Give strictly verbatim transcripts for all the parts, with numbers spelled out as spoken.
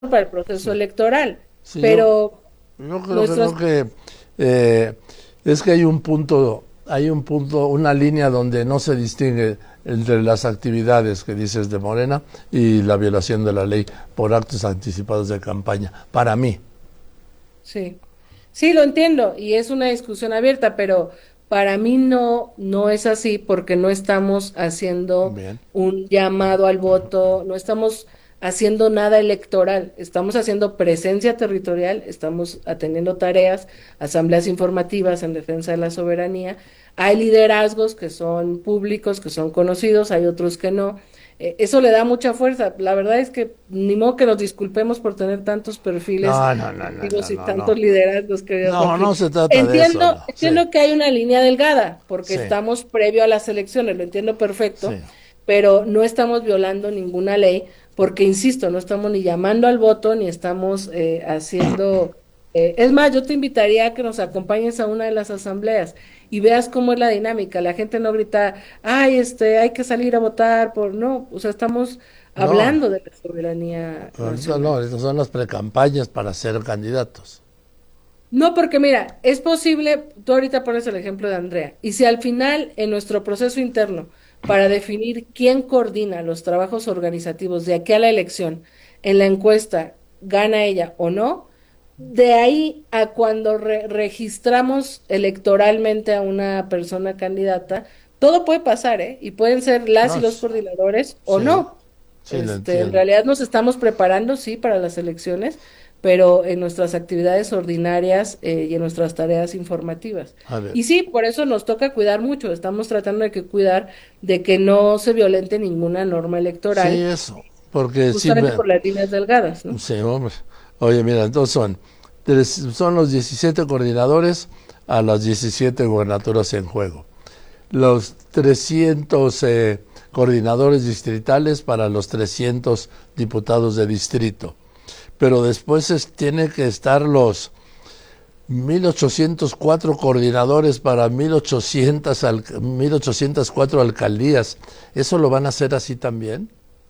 para el proceso sí. electoral, Sí, yo, pero yo creo que nuestras... no que eh, es que hay un punto, hay un punto, una línea donde no se distingue entre las actividades que dices de Morena y la violación de la ley por actos anticipados de campaña. Para mí, Sí, sí, lo entiendo y es una discusión abierta, pero para mí no, no es así porque no estamos haciendo bien. un llamado al voto, no estamos haciendo nada electoral, estamos haciendo presencia territorial, estamos atendiendo tareas, asambleas informativas en defensa de la soberanía. Hay liderazgos que son públicos, que son conocidos, hay otros que no. Eh, eso le da mucha fuerza. La verdad es que ni modo que nos disculpemos por tener tantos perfiles No, no, no, no, no, activos y no, tantos no. liderazgos, querido No, Joaquín. no se trata de eso, Entiendo, no. Sí, entiendo que hay una línea delgada, porque sí, estamos previo a las elecciones, lo entiendo perfecto, sí. pero no estamos violando ninguna ley, porque insisto, no estamos ni llamando al voto, ni estamos eh, haciendo... eh, es más, yo te invitaría a que nos acompañes a una de las asambleas y veas cómo es la dinámica. La gente no grita, ay, este, hay que salir a votar por... No, o sea, estamos No, hablando de la soberanía ahorita nacional. no, estas son las precampañas para ser candidatos. No, porque mira, es posible, tú ahorita pones el ejemplo de Andrea, y si al final en nuestro proceso interno, para definir quién coordina los trabajos organizativos de aquí a la elección, en la encuesta gana ella o no, de ahí a cuando re- registramos electoralmente a una persona candidata, todo puede pasar, ¿eh? Y pueden ser las y No, los s- coordinadores o sí, no. sí, lo Este, en entiendo. realidad nos estamos preparando, sí, para las elecciones, pero en nuestras actividades ordinarias eh, y en nuestras tareas informativas. A ver, Y sí, por eso nos toca cuidar mucho, estamos tratando de que cuidar de que no se violente ninguna norma sí, electoral, eso, porque sí justamente me, por las líneas delgadas, ¿no? sí, hombre. Oye, mira, entonces son, tres- son los diecisiete coordinadores a las diecisiete gobernaturas en juego. Los trescientos eh, coordinadores distritales para los trescientos diputados de distrito. Pero después es- tiene que estar los mil ochocientos cuatro coordinadores para mil ochocientos al- mil ochocientos cuatro alcaldías. ¿Eso lo van a hacer así también?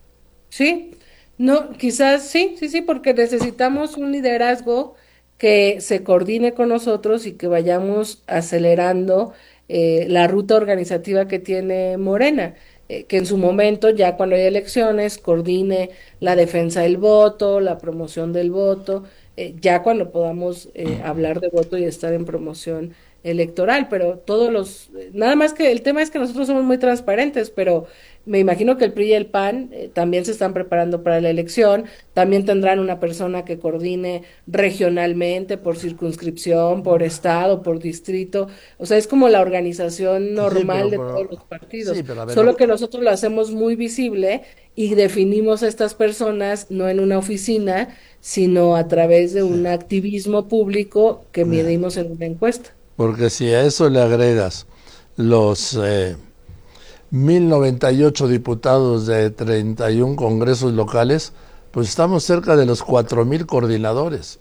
Sí, no, quizás sí, sí, sí, porque necesitamos un liderazgo que se coordine con nosotros y que vayamos acelerando eh, la ruta organizativa que tiene Morena, eh, que en su momento, ya cuando hay elecciones, coordine la defensa del voto, la promoción del voto, eh, ya cuando podamos eh, hablar de voto y estar en promoción electoral, pero todos los, nada más que el tema es que nosotros somos muy transparentes, pero me imagino que el P R I y el P A N eh, también se están preparando para la elección, también tendrán una persona que coordine regionalmente, por circunscripción, por estado, por distrito, o sea, es como la organización Sí, normal pero, de todos pero los sí, partidos, pero a ver, solo lo- que nosotros lo hacemos muy visible y definimos a estas personas no en una oficina, sino a través de sí, un activismo público que bien. medimos en una encuesta. Porque si a eso le agregas los eh, mil noventa y ocho diputados de treinta y uno congresos locales, pues estamos cerca de los cuatro mil coordinadores.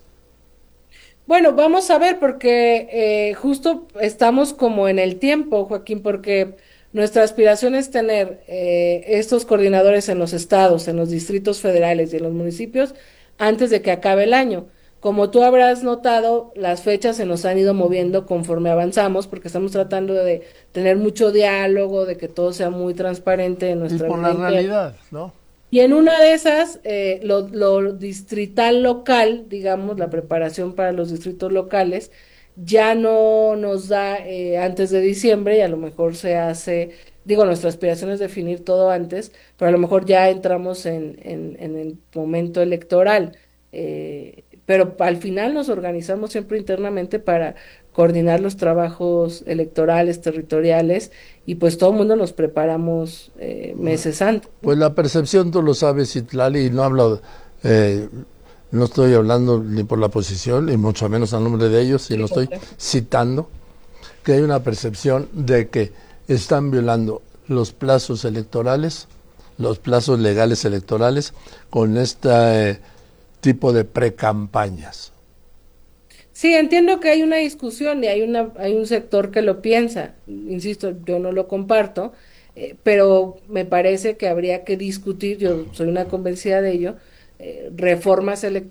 Bueno, vamos a ver, porque eh, justo estamos como en el tiempo, Joaquín, porque nuestra aspiración es tener eh, estos coordinadores en los estados, en los distritos federales y en los municipios antes de que acabe el año. Como tú habrás notado, las fechas se nos han ido moviendo conforme avanzamos, porque estamos tratando de tener mucho diálogo, de que todo sea muy transparente en Y nuestra por vida la interna. realidad, ¿no? Y en una de esas, eh, lo, lo distrital local, digamos, la preparación para los distritos locales, ya no nos da eh, antes de diciembre y a lo mejor se hace, digo, nuestra aspiración es definir todo antes, pero a lo mejor ya entramos en, en, en el momento electoral. Eh, pero al final nos organizamos siempre internamente para coordinar los trabajos electorales, territoriales, y pues todo el mundo nos preparamos eh, meses antes, Pues ¿no? la percepción tú lo sabes, Itlali, y no hablo, eh, no estoy hablando ni por la posición, ni mucho menos a nombre de ellos, Sí, sino lo estoy sé. citando que hay una percepción de que están violando los plazos electorales, los plazos legales electorales, con este eh, tipo de precampañas. Sí, entiendo que hay una discusión y hay una, hay un sector que lo piensa. Insisto, yo no lo comparto, eh, pero me parece que habría que discutir, yo soy una convencida de ello, eh, reformas electorales